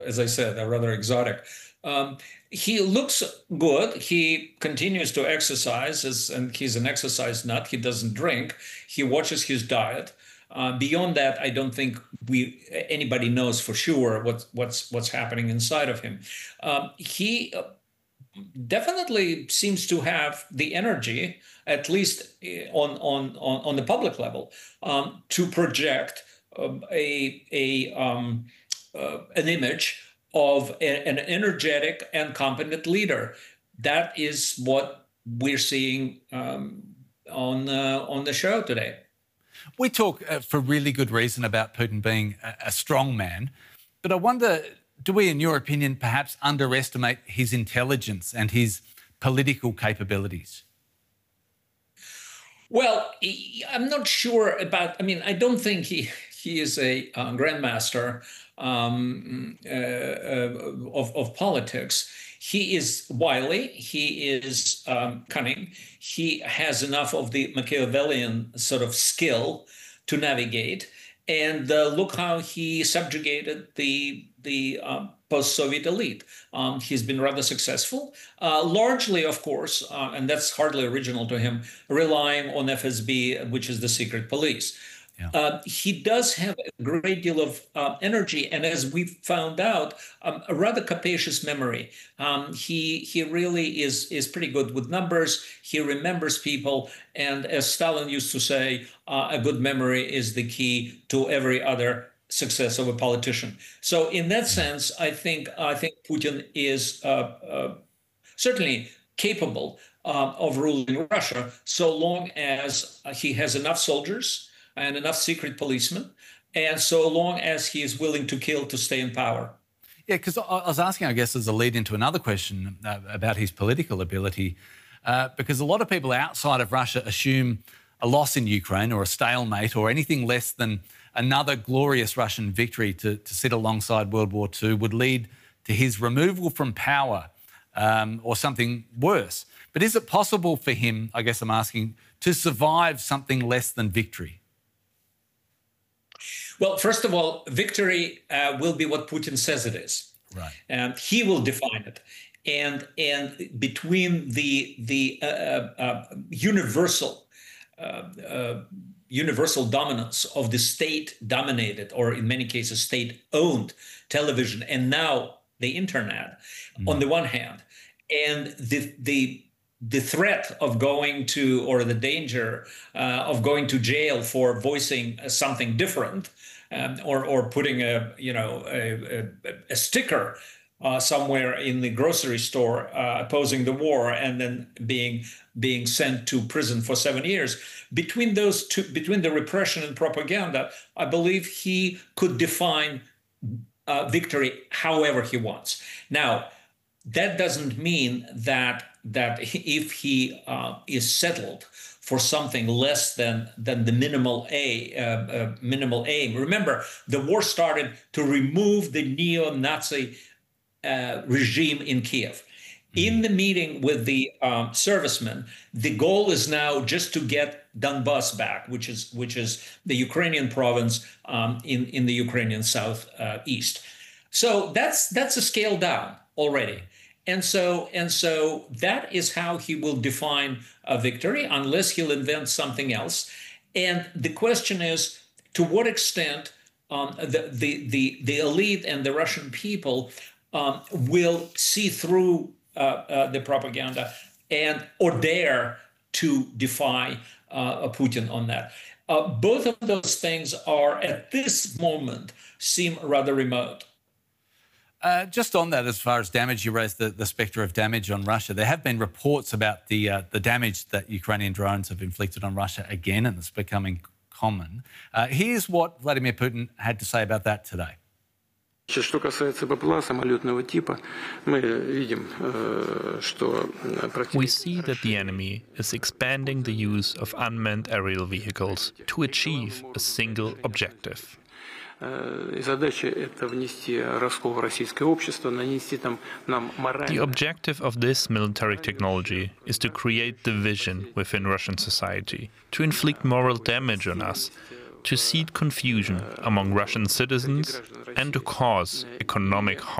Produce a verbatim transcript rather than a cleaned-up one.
as I said, are rather exotic. Um, he looks good. He continues to exercise, as, and he's an exercise nut. He doesn't drink. He watches his diet. Uh, beyond that, I don't think we anybody knows for sure what's what's what's happening inside of him. Um, he uh, definitely seems to have the energy, at least eh, on on on, on the public level, um, to project um, a a um, uh, an image of a, an energetic and competent leader. That is what we're seeing um, on uh, on the show today. We talk uh, for really good reason about Putin being a, a strong man, but I wonder, do we, in your opinion, perhaps underestimate his intelligence and his political capabilities? Well, I'm not sure about, I mean, I don't think he, he is a uh, grandmaster um, uh, uh, of, of politics. He is wily, he is um, cunning, he has enough of the Machiavellian sort of skill to navigate. And uh, look how he subjugated the, the uh, post-Soviet elite. Um, he's been rather successful, uh, largely, of course, uh, and that's hardly original to him, relying on F S B, which is the secret police. Yeah. Uh, he does have a great deal of uh, energy, and as we found out, um, a rather capacious memory. Um, he he really is is pretty good with numbers. He remembers people, and as Stalin used to say, uh, a good memory is the key to every other success of a politician. So, in that sense, I think I think Putin is uh, uh, certainly capable uh, of ruling Russia, so long as he has enough soldiers and enough secret policemen, and so long as he is willing to kill to stay in power. Yeah, because I was asking, I guess, as a lead into another question uh, about his political ability, uh, because a lot of people outside of Russia assume a loss in Ukraine or a stalemate or anything less than another glorious Russian victory to, to sit alongside World War Two would lead to his removal from power um, or something worse. But is it possible for him, I guess I'm asking, to survive something less than victory? Well, first of all, victory uh, will be what Putin says it is. Right. And he will define it. And and between the the uh, uh, universal uh, uh, universal dominance of the state-dominated, or in many cases state-owned television, and now the internet, mm. on the one hand, and the the the threat of going to, or the danger uh, of going to jail for voicing something different, um, or or putting a you know a, a, a sticker uh, somewhere in the grocery store uh, opposing the war, and then being being sent to prison for seven years. Between those two, between the repression and propaganda, I believe he could define uh, victory however he wants. Now, that doesn't mean that that if he uh, is settled for something less than than the minimal a uh, uh, minimal aim. Remember, the war started to remove the neo-Nazi uh, regime in Kiev. In the meeting with the um, servicemen, the goal is now just to get Donbas back, which is which is the Ukrainian province um, in in the Ukrainian southeast. Uh, so that's that's a scale down already. And so, and so that is how he will define a victory, unless he'll invent something else. And the question is, to what extent um, the, the the the elite and the Russian people um, will see through uh, uh, the propaganda and or dare to defy uh, Putin on that. Uh, both of those things are, at this moment, seem rather remote. Uh, just on that, as far as damage, you raised the, the spectre of damage on Russia. There have been reports about the uh, the damage that Ukrainian drones have inflicted on Russia again, and it's becoming common. Uh, here's what Vladimir Putin had to say about that today. Что касается БПЛА самолетного типа, мы видим, что We see that the enemy is expanding the use of unmanned aerial vehicles to achieve a single objective. The objective of this military technology is to create division within Russian society, to inflict moral damage on us, to seed confusion among Russian citizens and to cause economic harm